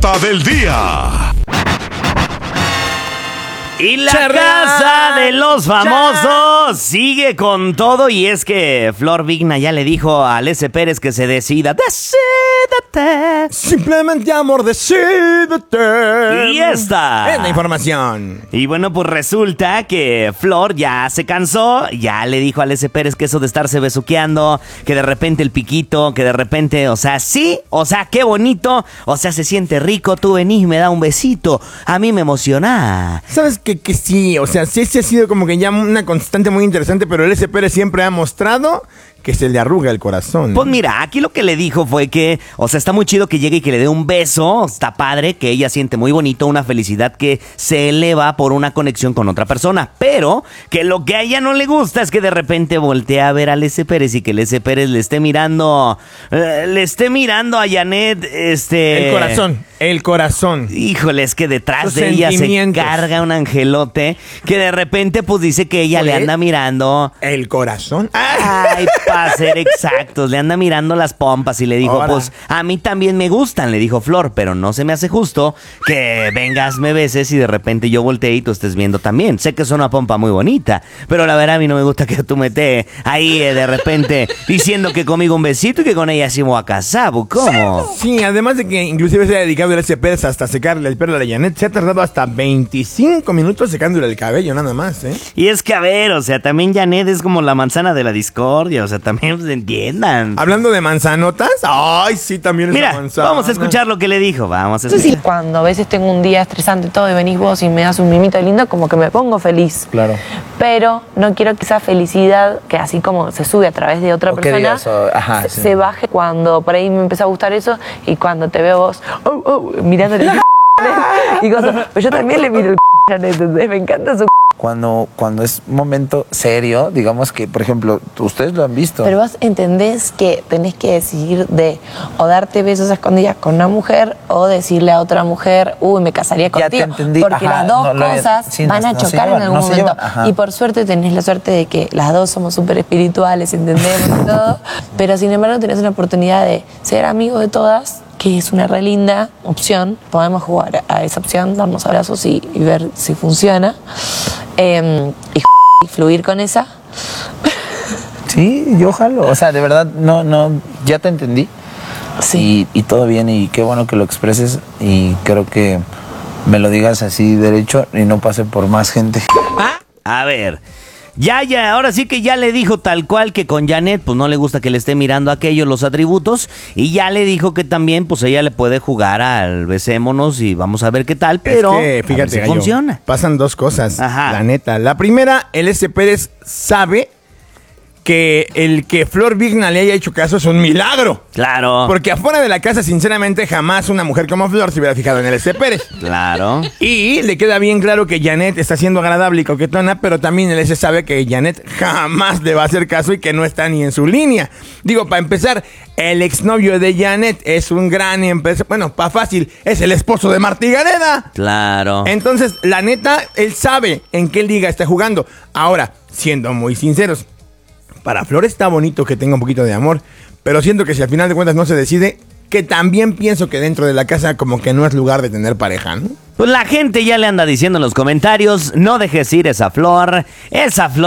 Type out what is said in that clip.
nota del día. Y la casa de los famosos sigue con todo, y es que Flor Vigna ya le dijo a Alessia Pérez que se decida. ¡Decídete! Simplemente, amor, decídete. Y esta es la información. Y bueno, pues resulta que Flor ya se cansó, ya le dijo a Alessia Pérez que eso de estarse besuqueando, que de repente el piquito, que de repente, o sea, sí, o sea, qué bonito, o sea, se siente rico, tú venís y me da un besito, a mí me emociona. ¿Sabes que sí? O sea, sí ha sido como que ya una constante muy interesante, pero Alessia Pérez siempre ha mostrado que se le arruga el corazón, ¿no? Pues mira, aquí lo que le dijo fue que, o sea, está muy chido que llegue y que le dé un beso, está padre, que ella siente muy bonito, una felicidad que se eleva por una conexión con otra persona, pero que lo que a ella no le gusta es que de repente voltea a ver a Alessia Pérez y que Alessia Pérez le esté mirando a Janet, El corazón. Híjole, es que detrás Los de ella se sentimientos. carga un angelote que de repente pues dice que ella le anda mirando. El corazón. Ay, para ser exactos, le anda mirando las pompas y le dijo, Ahora. pues a mí también me gustan, le dijo Flor, pero no se me hace justo que vengas, me beses y de repente yo volteé y tú estés viendo también. Sé que es una pompa muy bonita, pero la verdad a mí no me gusta que tú me estés ahí de repente diciendo que conmigo un besito y que con ella sí me voy a casar, ¿cómo? Sí, además de que inclusive se ha dedicado a Alessia Pérez hasta secarle el pelo a la Janet, se ha tardado hasta 25 minutos secándole el cabello, nada más, ¿eh? Y es que a ver, o sea, también Janet es como la manzana de la discordia, o sea, también pues, entiendan. Hablando de manzanotas, ay, sí, también es Mira, una manzana. vamos a escuchar lo que le dijo, vamos a No sé si escuchar. cuando a veces tengo un día estresante y todo y venís vos y me das un mimito lindo, como que me pongo feliz. Claro. Pero no quiero que esa felicidad, que así como se sube a través de otra O que persona, digas, ajá, sí. se baje cuando por ahí me empieza a gustar eso y cuando te veo vos, mirándole el y cosas. Pero yo también le miro el ¿entendés? Me encanta su Cuando es un momento serio, digamos que, por ejemplo, ustedes lo han visto. Pero vos entendés que tenés que decidir de o darte besos a escondidas con una mujer o decirle a otra mujer, uy, me casaría Ya te contigo. entendí. Porque Ajá, las dos no lo había- cosas sí, van no- a no se chocar llevan, en algún no se momento. llevan, ajá. Y por suerte tenés la suerte de que las dos somos súper espirituales, entendemos y todo. Pero sin embargo tenés una oportunidad de ser amigos de todas, que es una re linda opción. Podemos jugar a esa opción, darnos abrazos y ver si funciona. Y fluir con esa. Sí, yo jalo. O sea, de verdad, no, ya te entendí. Sí. Y todo bien, y qué bueno que lo expreses, y creo que me lo digas así derecho y no pase por más gente. A ver, ya, ahora sí que ya le dijo tal cual que con Janet, pues no le gusta que le esté mirando aquellos los atributos, y ya le dijo que también, pues ella le puede jugar al besémonos y vamos a ver qué tal, pero es que, a ver fíjate, si Gallo, funciona. pasan dos cosas, Ajá. la neta. La primera, Alessia Pérez sabe que el que Flor Vigna le haya hecho caso es un milagro. Claro, Porque afuera de la casa, sinceramente, jamás una mujer como Flor se hubiera fijado en Alessia Pérez. claro. Y le queda bien claro que Janet está siendo agradable y coquetona, pero también Alessia sabe que Janet jamás le va a hacer caso y que no está ni en su línea. Digo, para empezar, el exnovio de Janet es un gran empresario. Bueno, para fácil, es el esposo de Martí Gareda. Claro. Entonces, la neta, él sabe en qué liga está jugando. Ahora, siendo muy sinceros, para Flor está bonito que tenga un poquito de amor, pero siento que si al final de cuentas no se decide, que también pienso que dentro de la casa como que no es lugar de tener pareja, ¿no? Pues la gente ya le anda diciendo en los comentarios, no dejes ir esa flor.